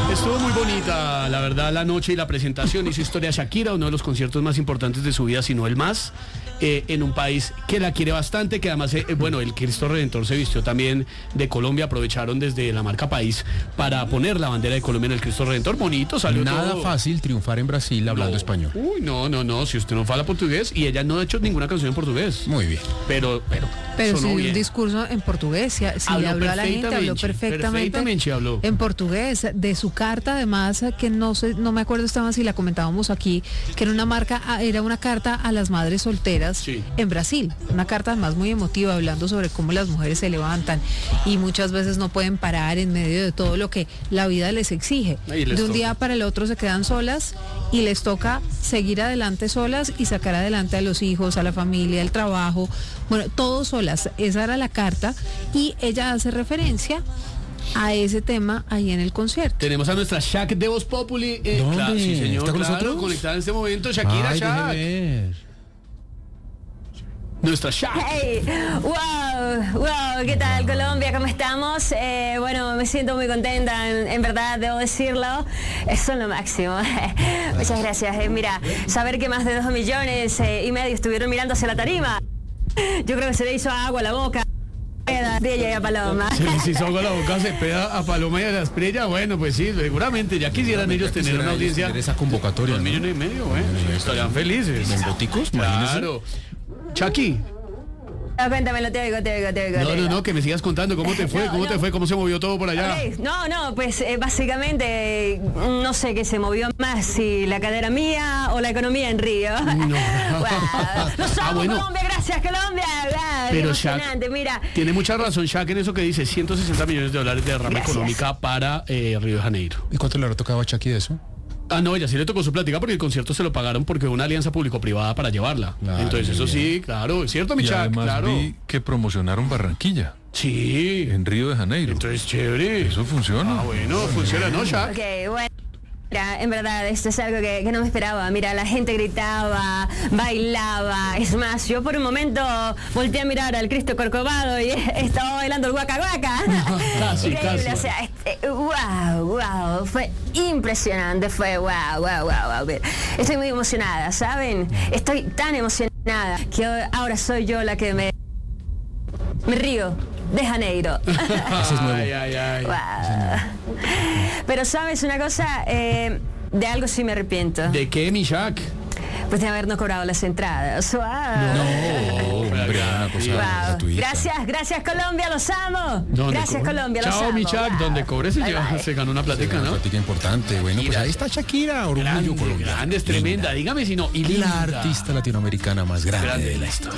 Estuvo muy bonita, la verdad, la noche y la presentación. Hizo historia Shakira, uno de los conciertos más importantes de su vida, si no el más, en un país que la quiere bastante, que además, bueno, el Cristo Redentor se vistió también de Colombia. Aprovecharon desde la marca País para poner la bandera de Colombia en el Cristo Redentor. Bonito, salió Nada todo. fácil triunfar en Brasil hablando español. Uy, no, si usted no habla portugués, y ella no ha hecho ninguna canción en portugués. Muy bien. Pero sí, sonó un bien. discurso en portugués, sí, le habló a la gente, habló perfectamente habló. en portugués, de su carta además, que no me acuerdo Esteban si la comentábamos aquí, que era una carta a las madres solteras en Brasil, una carta además muy emotiva, hablando sobre cómo las mujeres se levantan y muchas veces no pueden parar en medio de todo lo que la vida les exige. De un día para el otro se quedan solas y les toca seguir adelante solas y sacar adelante a los hijos, a la familia, el trabajo, bueno, todo solas. Esa era la carta y ella hace referencia a ese tema ahí en el concierto. Tenemos a nuestra Shak de Voz Populi. ¿Dónde? Claro, sí, señor, ¿Está con nosotros? conectada en este momento. Shakira, Ay, Shak. déjeme ver. Nuestra Shak. Hey, wow, ¿qué tal Colombia? ¿Cómo estamos? Bueno, me siento muy contenta, en verdad, debo decirlo, son lo máximo. Muchas gracias. Mira, saber que más de 2,5 millones estuvieron mirando hacia la tarima, yo creo que se le hizo agua a la boca. De ella y a Paloma. Se les hizo agua a la boca, se pega a Paloma y a la Estrella. Bueno, pues sí, seguramente ya quisieran ellos tener una audiencia. Esa convocatoria. 2,5 millones, bueno, estarían felices. ¿En boticos? Claro. Chucky. Cuéntamelo, te oigo. No, que me sigas contando cómo te fue, cómo se movió todo por allá. Okay. No, pues básicamente no sé qué se movió más, si la cadera mía o la economía en Río. No. Wow. Nos somos Bueno. Colombia, gracias Colombia. Pero Shak, mira, tiene mucha razón Shak en eso que dice, $160 millones de derrama económica para Río de Janeiro. ¿Y cuánto le habrá tocado a Chucky de eso? No, ella sí le tocó su plática porque el concierto se lo pagaron porque una alianza público-privada para llevarla. Claro, entonces eso sí, claro, es cierto, mi Y Shak, además claro. vi que promocionaron Barranquilla Sí. en Río de Janeiro. Entonces chévere. Eso funciona. Bueno, funciona, ¿no, Shak? Ok, bueno. Mira, en verdad, esto es algo que no me esperaba. Mira, la gente gritaba, bailaba. Es más, yo por un momento volteé a mirar al Cristo Corcovado y estaba bailando el Waka Waka. Increíble, casi. o sea, wow, fue impresionante, fue wow. Estoy muy emocionada, ¿saben? Estoy tan emocionada que ahora soy yo la que me río de Janeiro. Ese es nuevo. Ay. Wow. Pero sabes una cosa, de algo sí me arrepiento. ¿De qué, mi Shak? Pues de habernos cobrado las entradas. Wow. Hombre, una cosa gratuita. Gracias Colombia, los amo. Gracias Colombia, los amo. Chao, mi Shak, donde cobre se ganó una platica, Una ¿no? plática importante. Bueno, pues ahí está Shakira, orgullo colombiano. Grande, es tremenda, dígame si no. Y La artista latinoamericana más grande de la historia.